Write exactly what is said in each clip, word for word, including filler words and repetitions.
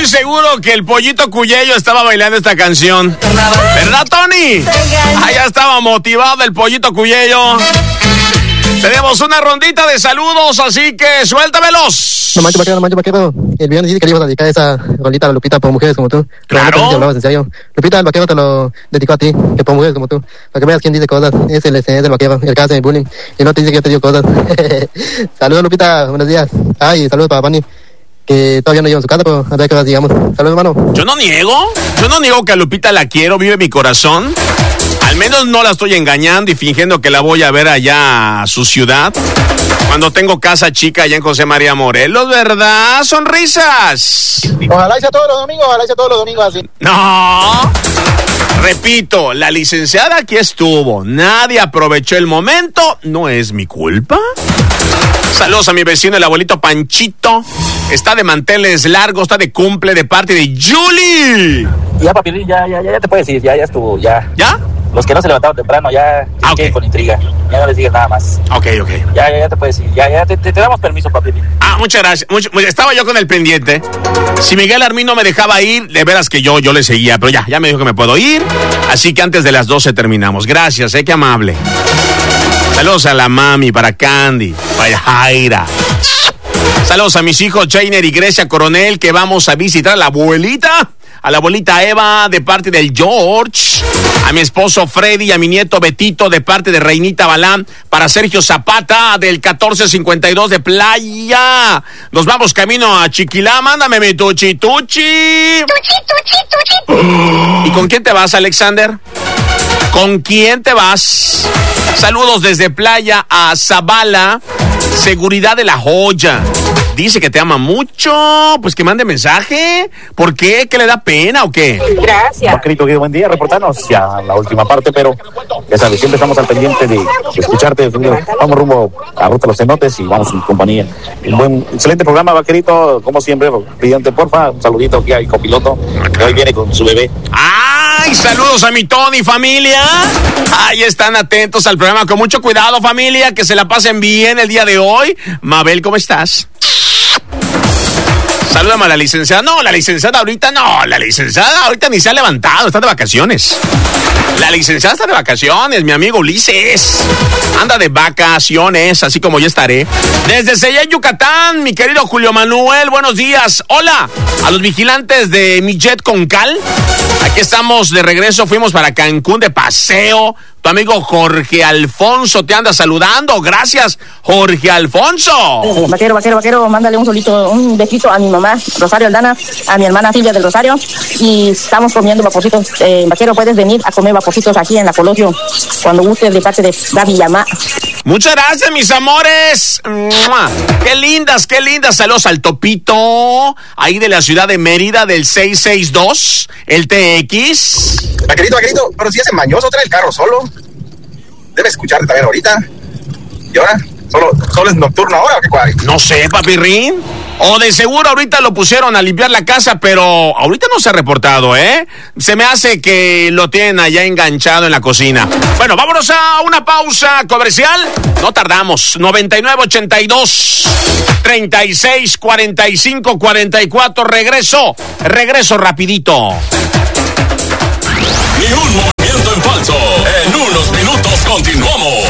Estoy seguro que el Pollito Cuyello estaba bailando esta canción. ¿Verdad, Tony? Allá estaba motivado el Pollito Cuyello. Tenemos una rondita de saludos, así que suéltamelos. No manches, vaquero, no manches, vaquero. El viernes dijiste que le ibas a dedicar esa rolita a Lupita por mujeres como tú. Claro. No, hablabas en serio. Lupita, el vaquero te lo dedicó a ti, que por mujeres como tú. Para que veas quién dice cosas. Es el, es el vaquero, el que hace el bullying. Y no te dice que yo te digo cosas. Saludos, Lupita, buenos días. Ay, saludos para Pani, que todavía no lleva en su casa, pero a ver qué más digamos. Saludos, hermano. Yo no niego, yo no niego que a Lupita la quiero, vive en mi corazón. Al menos no la estoy engañando y fingiendo que la voy a ver allá a su ciudad. Cuando tengo casa chica allá en José María Morelos, ¿verdad? Sonrisas. Ojalá sea todos los domingos, ojalá sea todos los domingos así. No. Repito, la licenciada aquí estuvo. Nadie aprovechó el momento. ¿No es mi culpa? Saludos a mi vecino, el abuelito Panchito. Está de manteles largos, está de cumple de parte de Julie. Ya, papi, ya, ya, ya te puedes ir, ya, ya estuvo, ya. ¿Ya? Los que no se levantaron temprano, ya, Ah, okay. con intriga. Ya no les digas nada más. Ok, ok. Ya, ya, ya te puedes ir, ya, ya, te, te, te damos permiso, papi. Ah, muchas gracias. Mucho, estaba yo con el pendiente. Si Miguel Armin no me dejaba ir, de veras que yo, yo le seguía, pero ya, ya me dijo que me puedo ir. Así que antes de las doce terminamos. Gracias, eh, qué amable. Saludos a la mami, para Candy, para Jaira. Saludos a mis hijos Jainer y Grecia Coronel, que vamos a visitar a la abuelita. A la abuelita Eva de parte del George, a mi esposo Freddy y a mi nieto Betito de parte de Reinita Balán, para Sergio Zapata del catorce cincuenta y dos de Playa. Nos vamos camino a Chiquilá, mándame mi tuchi tuchi. Tuchi, tuchi, tuchi. ¿Y con quién te vas, Alexander? ¿Con quién te vas? Saludos desde Playa a Zabala, Seguridad de la Joya. Dice que te ama mucho, pues que mande mensaje. ¿Por qué? ¿Que le da pena o qué? Gracias. Vaquerito, buen día, reportanos ya la última parte, pero ya sabes, siempre estamos al pendiente de, de escucharte. Vamos rumbo a Ruta Los Cenotes y vamos en compañía. Un buen, excelente programa, Vaquerito, como siempre, pidiente, porfa, un saludito aquí al copiloto, que hoy viene con su bebé. ¡Ay! Saludos a mi Tony, familia. Ahí están atentos al programa. Con mucho cuidado, familia, que se la pasen bien el día de hoy. Mabel, ¿cómo estás? Salúdame a la licenciada. No, la licenciada ahorita no. La licenciada ahorita ni se ha levantado. Está de vacaciones. La licenciada está de vacaciones, mi amigo Ulises. Anda de vacaciones, así como yo estaré. Desde Sellén, Yucatán, mi querido Julio Manuel, buenos días. Hola a los vigilantes de mi jet con cal. Aquí estamos de regreso. Fuimos para Cancún de paseo. Tu amigo Jorge Alfonso te anda saludando. Gracias, Jorge Alfonso. Eh, vaquero, vaquero, vaquero, mándale un solito, un besito a mi mamá, Rosario Aldana, a mi hermana Silvia del Rosario. Y estamos comiendo vaporcitos. Eh, vaquero, puedes venir a comer vaporcitos aquí en la Colosio cuando gustes, de parte de Gaby Yamá. Muchas gracias, mis amores. ¡Mua! Qué lindas, qué lindas. Saludos al Topito, ahí de la ciudad de Mérida, del seis seis dos, el T X. Vaquerito, vaquerito, pero si es mañoso, trae el carro solo. Debes escucharte también ahorita. ¿Y ahora? ¿Solo, solo es nocturno ahora o qué cuadri? No sé, papirrín. O de seguro ahorita lo pusieron a limpiar la casa, pero ahorita no se ha reportado, ¿eh? Se me hace que lo tienen allá enganchado en la cocina. Bueno, vámonos a una pausa comercial. No tardamos. noventa y nueve ochenta y dos, treinta y seis, cuarenta y cinco, cuarenta y cuatro. Regreso. Regreso rapidito. Ni un movimiento en falso. En unos minutos continuamos.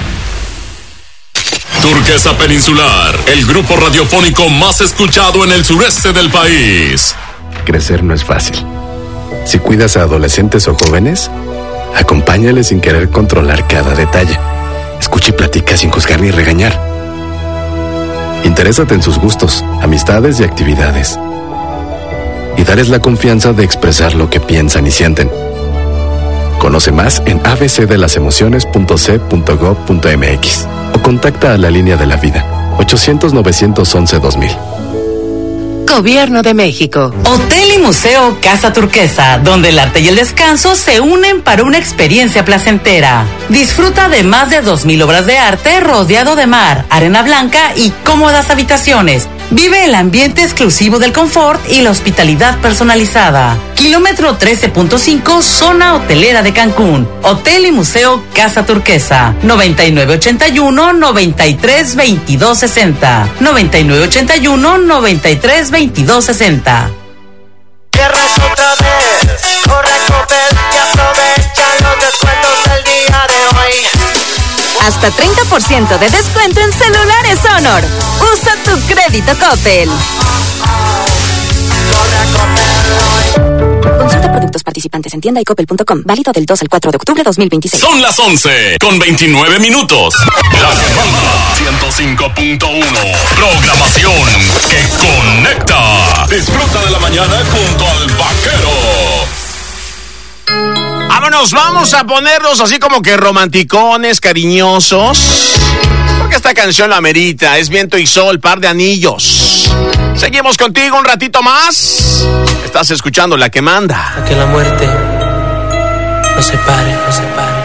Turquesa Peninsular, el grupo radiofónico más escuchado en el sureste del país. Crecer no es fácil. Si cuidas a adolescentes o jóvenes, acompáñales sin querer controlar cada detalle. Escucha y platica sin juzgar ni regañar. Interésate en sus gustos, amistades y actividades. Y darles la confianza de expresar lo que piensan y sienten. Conoce más en a b c de las emociones punto c punto gov punto m x o contacta a la línea de la vida ochocientos, novecientos once, dos mil. Gobierno de México. Hotel y Museo Casa Turquesa, donde el arte y el descanso se unen para una experiencia placentera. Disfruta de más de dos mil obras de arte rodeado de mar, arena blanca y cómodas habitaciones. Vive el ambiente exclusivo del confort y la hospitalidad personalizada. Kilómetro trece punto cinco, zona hotelera de Cancún. Hotel y Museo Casa Turquesa. noventa y nueve ochenta y uno, noventa y tres, veintidós sesenta. noventa y nueve ochenta y uno, noventa y tres, veintidós sesenta. querrás otra vez. Corre a Coppel y aprovecha los descuentos del día de hoy. Hasta treinta por ciento de descuento en celulares Honor. Usa tu crédito Coppel. Corre a Coppel hoy. Consulta productos participantes en tienda y coppel punto com. Válido del dos al cuatro de octubre de dos mil veintiséis. Son las once con veintinueve minutos. La que manda ciento cinco punto uno. Programación que conecta. Disfruta de la mañana junto al vaquero. Vámonos, vamos a ponernos así como que romanticones, cariñosos. Porque esta canción lo amerita. Es Viento y Sol, Par de Anillos. Seguimos contigo un ratito más. Estás escuchando La que manda. A que la muerte nos separe, nos separe.